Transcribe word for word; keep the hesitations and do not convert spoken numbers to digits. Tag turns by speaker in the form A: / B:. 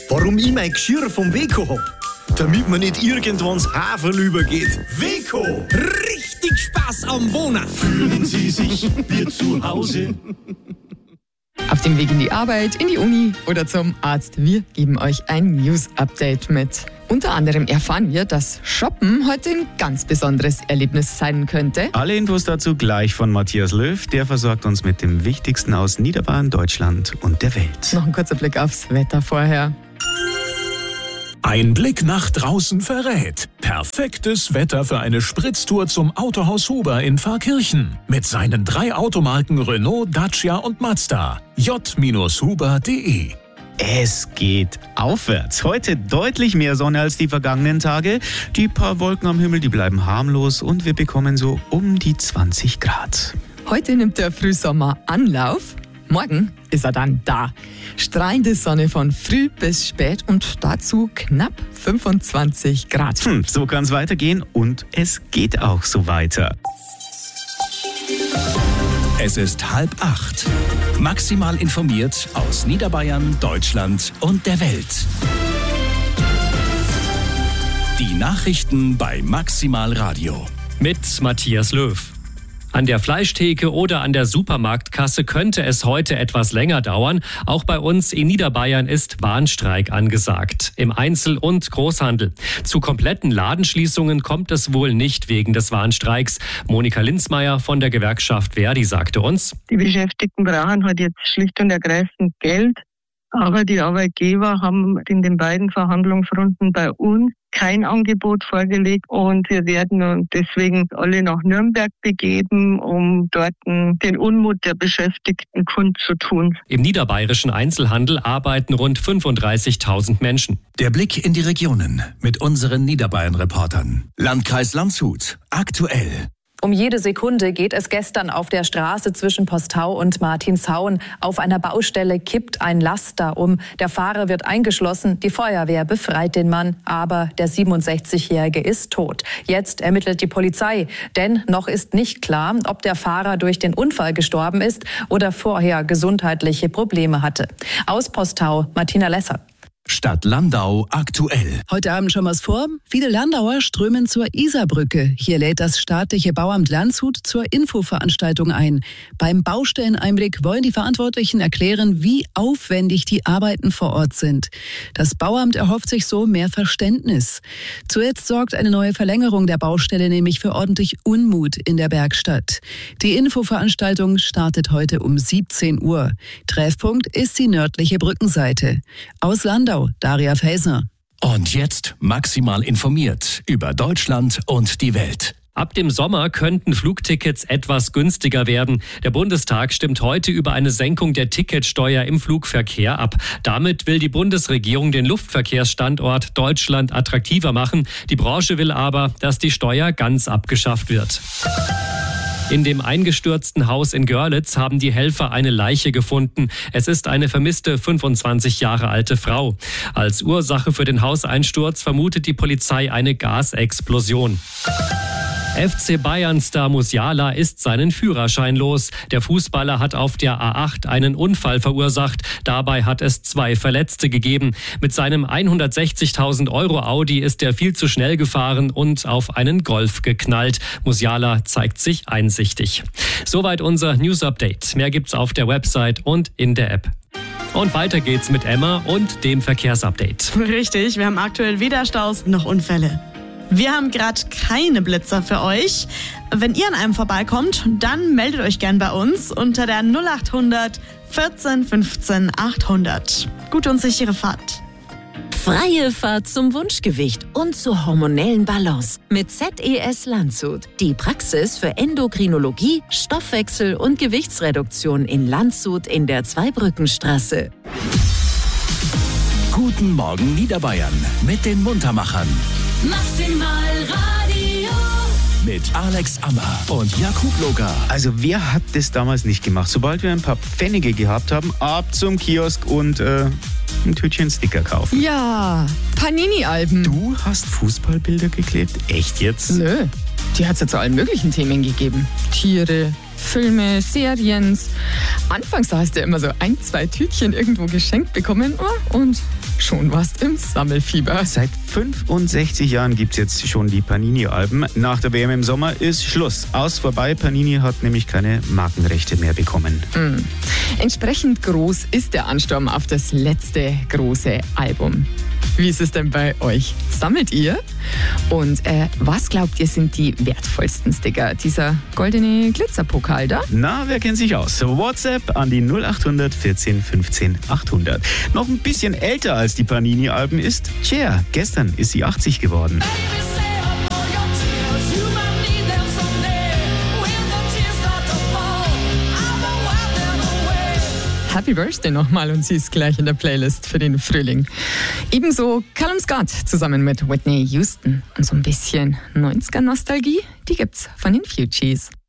A: warum ich mein Geschirr vom Weco hab. Damit man nicht irgendwann das Haferl übergeht. Weco, richtig Spaß am Wohnen. Fühlen Sie sich wie zu Hause.
B: Auf dem Weg in die Arbeit, in die Uni oder zum Arzt. Wir geben euch ein News-Update mit. Unter anderem erfahren wir, dass Shoppen heute ein ganz besonderes Erlebnis sein könnte.
C: Alle Infos dazu gleich von Matthias Löw. Der versorgt uns mit dem Wichtigsten aus Niederbayern, Deutschland und der Welt.
B: Noch ein kurzer Blick aufs Wetter vorher.
D: Ein Blick nach draußen verrät. Perfektes Wetter für eine Spritztour zum Autohaus Huber in Pfarrkirchen. Mit seinen drei Automarken Renault, Dacia und Mazda. j Huber punkt de.
C: Es geht aufwärts. Heute deutlich mehr Sonne als die vergangenen Tage. Die paar Wolken am Himmel, die bleiben harmlos und wir bekommen so um die zwanzig Grad.
B: Heute nimmt der Frühsommer Anlauf. Morgen ist er dann da. Strahlende Sonne von früh bis spät und dazu knapp fünfundzwanzig Grad.
C: Hm, so kann es weitergehen und es geht auch so weiter.
D: Es ist halb acht. Maximal informiert aus Niederbayern, Deutschland und der Welt. Die Nachrichten bei Maximal Radio.
E: Mit Matthias Löw. An der Fleischtheke oder an der Supermarktkasse könnte es heute etwas länger dauern. Auch bei uns in Niederbayern ist Warnstreik angesagt. Im Einzel- und Großhandel. Zu kompletten Ladenschließungen kommt es wohl nicht wegen des Warnstreiks. Monika Linzmeier von der Gewerkschaft Verdi sagte uns:
F: Die Beschäftigten brauchen halt jetzt schlicht und ergreifend Geld. Aber die Arbeitgeber haben in den beiden Verhandlungsrunden bei uns kein Angebot vorgelegt und wir werden uns deswegen alle nach Nürnberg begeben, um dort den Unmut der Beschäftigten kundzutun.
E: Im niederbayerischen Einzelhandel arbeiten rund fünfunddreißigtausend Menschen.
D: Der Blick in die Regionen mit unseren Niederbayern-Reportern. Landkreis Landshut. Aktuell.
G: Um jede Sekunde geht es gestern auf der Straße zwischen Postau und Martinshauen. Auf einer Baustelle kippt ein Laster um. Der Fahrer wird eingeschlossen. Die Feuerwehr befreit den Mann. Aber der siebenundsechzigjährige ist tot. Jetzt ermittelt die Polizei. Denn noch ist nicht klar, ob der Fahrer durch den Unfall gestorben ist oder vorher gesundheitliche Probleme hatte. Aus Postau, Martina Lesser.
D: Stadt Landau aktuell.
H: Heute Abend schon was vor. Viele Landauer strömen zur Isarbrücke. Hier lädt das staatliche Bauamt Landshut zur Infoveranstaltung ein. Beim Baustelleneinblick wollen die Verantwortlichen erklären, wie aufwendig die Arbeiten vor Ort sind. Das Bauamt erhofft sich so mehr Verständnis. Zuletzt sorgt eine neue Verlängerung der Baustelle nämlich für ordentlich Unmut in der Bergstadt. Die Infoveranstaltung startet heute um siebzehn Uhr. Treffpunkt ist die nördliche Brückenseite. Aus Landau Daria Felsner.
D: Und jetzt maximal informiert über Deutschland und die Welt.
E: Ab dem Sommer könnten Flugtickets etwas günstiger werden. Der Bundestag stimmt heute über eine Senkung der Ticketsteuer im Flugverkehr ab. Damit will die Bundesregierung den Luftverkehrsstandort Deutschland attraktiver machen. Die Branche will aber, dass die Steuer ganz abgeschafft wird. In dem eingestürzten Haus in Görlitz haben die Helfer eine Leiche gefunden. Es ist eine vermisste fünfundzwanzig Jahre alte Frau. Als Ursache für den Hauseinsturz vermutet die Polizei eine Gasexplosion. F C Bayern-Star Musiala ist seinen Führerschein los. Der Fußballer hat auf der A acht einen Unfall verursacht. Dabei hat es zwei Verletzte gegeben. Mit seinem hundertsechzigtausend Euro Audi ist er viel zu schnell gefahren und auf einen Golf geknallt. Musiala zeigt sich einsichtig. Soweit unser News-Update. Mehr gibt's auf der Website und in der App. Und weiter geht's mit Emma und dem Verkehrsupdate.
I: Richtig, wir haben aktuell weder Staus noch Unfälle. Wir haben gerade keine Blitzer für euch. Wenn ihr an einem vorbeikommt, dann meldet euch gern bei uns unter der null acht hundert vierzehn fünfzehn achthundert. Gute und sichere Fahrt.
J: Freie Fahrt zum Wunschgewicht und zur hormonellen Balance mit Z E S Landshut. Die Praxis für Endokrinologie, Stoffwechsel und Gewichtsreduktion in Landshut in der Zweibrückenstraße.
D: Guten Morgen Niederbayern mit den Muntermachern.
K: Maximal Radio.
D: Mit Alex Ammer und Jakub Logar.
C: Also wer hat das damals nicht gemacht? Sobald wir ein paar Pfennige gehabt haben, ab zum Kiosk und äh, ein Tütchen Sticker kaufen.
B: Ja, Panini-Alben.
C: Du hast Fußballbilder geklebt? Echt jetzt?
B: Nö, die hat es ja zu allen möglichen Themen gegeben. Tiere, Filme, Serien. Anfangs hast du immer so ein, zwei Tütchen irgendwo geschenkt bekommen und schon warst im Sammelfieber.
C: Seit fünfundsechzig Jahren gibt es jetzt schon die Panini-Alben. Nach der W M im Sommer ist Schluss. Aus vorbei. Panini hat nämlich keine Markenrechte mehr bekommen.
B: Mhm. Entsprechend groß ist der Ansturm auf das letzte große Album. Wie ist es denn bei euch? Sammelt ihr? Und äh, was glaubt ihr sind die wertvollsten Sticker? Dieser goldene Glitzerpokal da?
C: Na, wer kennt sich aus? WhatsApp an die null acht hundert vierzehn fünfzehn achthundert. Noch ein bisschen älter als die Panini-Alben ist Cher. Gestern ist sie achtzig geworden.
B: Happy Birthday nochmal und sie ist gleich in der Playlist für den Frühling. Ebenso Callum Scott zusammen mit Whitney Houston. Und so ein bisschen neunziger Nostalgie, die gibt's von den Fugees.